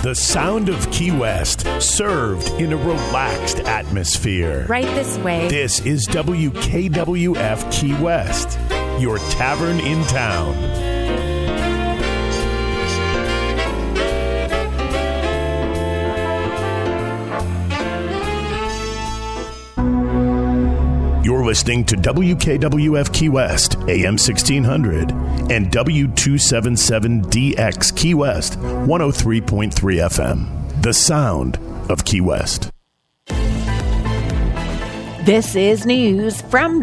The sound of Key West, served in a relaxed atmosphere. Right this way. This is WKWF Key West, your tavern in town. You're listening to WKWF Key West, AM 1600, and W277DX Key West, 103.3 FM. The sound of Key West. This is news from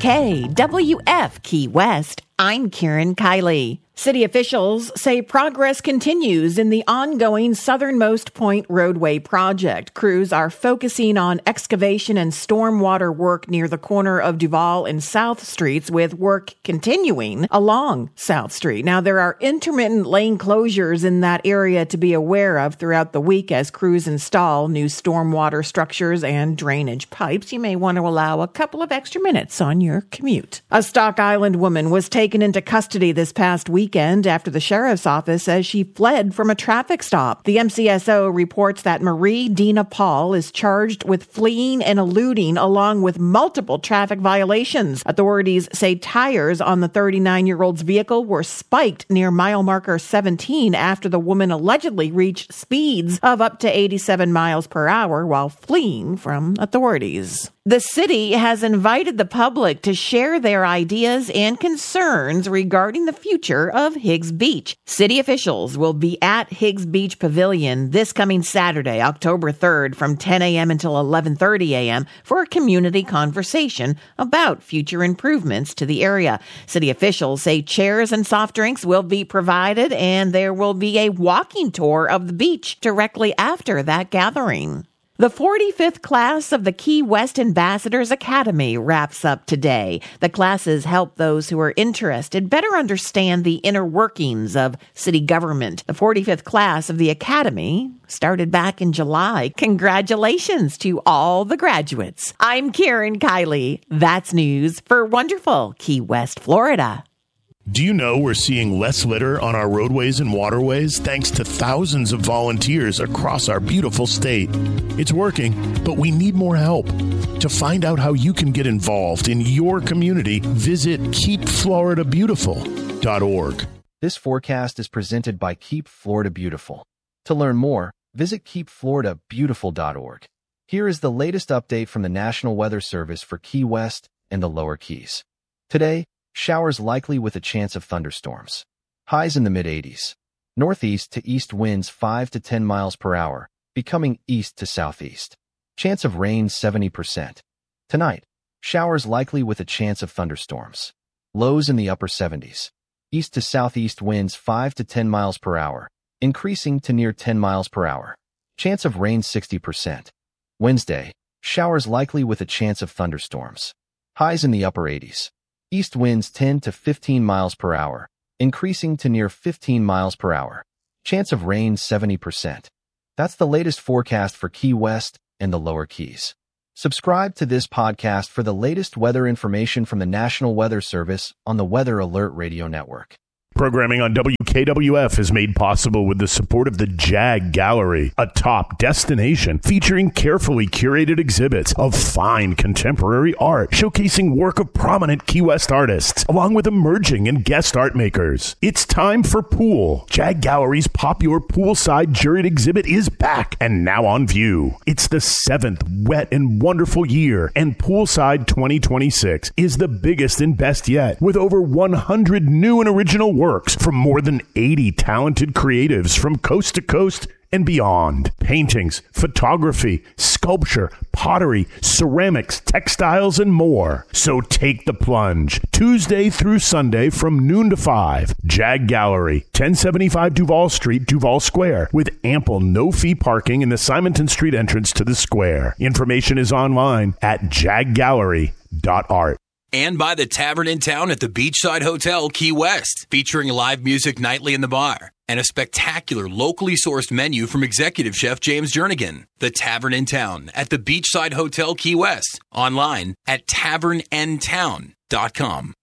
WKWF Key West. I'm Karen Kiley. City officials say progress continues in the ongoing Southernmost Point roadway project. Crews are focusing on excavation and stormwater work near the corner of Duval and South Streets, with work continuing along South Street. Now, there are intermittent lane closures in that area to be aware of throughout the week as crews install new stormwater structures and drainage pipes. You may want to allow a couple of extra minutes on your commute. A Stock Island woman was taken into custody this past weekend after the sheriff's office says she fled from a traffic stop. The MCSO reports that Marie Dina Paul is charged with fleeing and eluding along with multiple traffic violations. Authorities say tires on the 39-year-old's vehicle were spiked near mile marker 17 after the woman allegedly reached speeds of up to 87 miles per hour while fleeing from authorities. The city has invited the public to share their ideas and concerns regarding the future of Higgs Beach. City officials will be at Higgs Beach Pavilion this coming Saturday, October 3rd, from 10 a.m. until 11:30 a.m. for a community conversation about future improvements to the area. City officials say chairs and soft drinks will be provided, and there will be a walking tour of the beach directly after that gathering. The 45th class of the Key West Ambassadors Academy wraps up today. The classes help those who are interested better understand the inner workings of city government. The 45th class of the Academy started back in July. Congratulations to all the graduates. I'm Karen Kiley. That's news for wonderful Key West, Florida. Do you know we're seeing less litter on our roadways and waterways thanks to thousands of volunteers across our beautiful state? It's working, but we need more help. To find out how you can get involved in your community, visit keepfloridabeautiful.org. This forecast is presented by Keep Florida Beautiful. To learn more, visit keepfloridabeautiful.org. Here is the latest update from the National Weather Service for Key West and the Lower Keys. Today, showers likely with a chance of thunderstorms. Highs in the mid-80s. Northeast to east winds 5 to 10 miles per hour, becoming east to southeast. Chance of rain 70%. Tonight, showers likely with a chance of thunderstorms. Lows in the upper 70s. East to southeast winds 5 to 10 miles per hour, increasing to near 10 miles per hour. Chance of rain 60%. Wednesday, showers likely with a chance of thunderstorms. Highs in the upper 80s. East winds 10 to 15 miles per hour, increasing to near 15 miles per hour. Chance of rain 70%. That's the latest forecast for Key West and the Lower Keys. Subscribe to this podcast for the latest weather information from the National Weather Service on the Weather Alert Radio Network. Programming on WKWF is made possible with the support of the JAG Gallery, a top destination featuring carefully curated exhibits of fine contemporary art showcasing work of prominent Key West artists, along with emerging and guest art makers. It's time for Pool. JAG Gallery's popular poolside juried exhibit is back and now on view. It's the 7th wet and wonderful year, and Poolside 2026 is the biggest and best yet, with over 100 new and original works from more than 80 talented creatives from coast to coast and beyond. Paintings, photography, sculpture, pottery, ceramics, textiles, and more. So take the plunge. Tuesday through Sunday from noon to 5. JAG Gallery, 1075 Duval Street, Duval Square, with ample no-fee parking in the Simonton Street entrance to the square. Information is online at jaggallery.art. And by the Tavern in Town at the Beachside Hotel, Key West, featuring live music nightly in the bar and a spectacular locally sourced menu from executive chef James Jernigan. The Tavern in Town at the Beachside Hotel, Key West, online at tavernandtown.com.